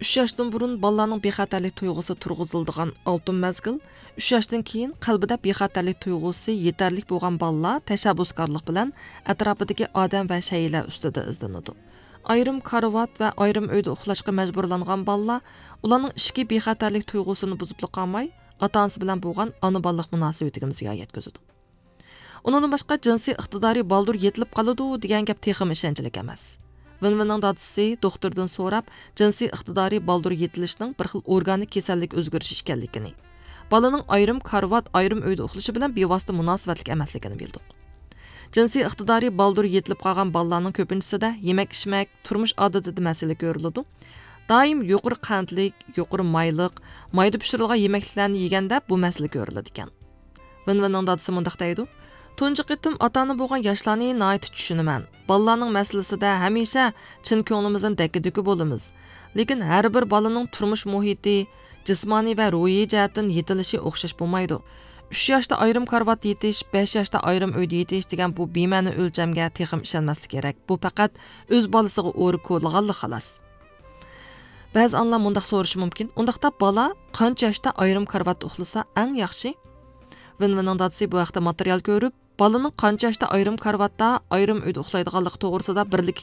3 yoshdan burun bolalarning bexatarlik tuyg'usi turg'izildigan oltin mazgil, 3 yoshdan keyin qalbida bexatarlik tuyg'usi yetarlik bo'lgan bolalar tashabbuskorlik bilan atrofidagi odam va shaylar ustida izlanadi. Ayrim karvat va ayrim uyda uxlashga majburlangan bolalar ularning ishki bexatarlik tuyg'usini buzib qolmay, ota-onasi bilan bo'lgan ona-bolalik munosabatiga ziyon yetkazadi. Undan boshqa jinsiy iqtidori baldur yetilib qoladi degan gap texim ishonchlik emas. Vinvinning dadisi doktordan so'rab, jinsiy iqtidori baldur yetilishning bir xil organik kasallik o'zgarishi ekanligini, bolaning ayrim karvat, ayrim uyda uxlashi bilan bevosita munosabatlik emasligini bildik. Jinsiy iqtidori baldur yetilib qolgan bolalarning ko'pinchisida yemak-ichmak, turmush odatida masala ko'riladi. Doim yuqori qandlik, yuqori mayliq, mayda pishirilgan yemeklarni yeganda bu masala ko'riladi ekan. Vinvinning dadisi mundaq deydi: Tunji qitim ota-ona bo'lgan yoshlarni nihoyat tushunaman. Bolalarning masalasida hamisha chin ko'nglimizdan dakki-dukki bo'lamiz. Lekin har bir bolaning turmush muhiti, jismoniy va ruhiy jihatdan yetilishi o'xshash bo'lmaydi. 3 yoshda ayrim karvat yetish, 5 yoshda ayrim uyda yetish degan bu bema'ni o'lchamga texim ishonmaslik kerak. Bu faqat o'z bolasiga o'ri ko'rganlik xolos. Ba'zi anlar mundaq so'rashi mumkin. Undaqda bola qancha yoshda ayrim karvat uxlasa eng yaxshi? Vinvinning dadisi bu vaqtda material ko'rib, bolaning qancha yoshda ayrim karvatda, ayrim uyda uxlaydiganligi to'g'risida birlik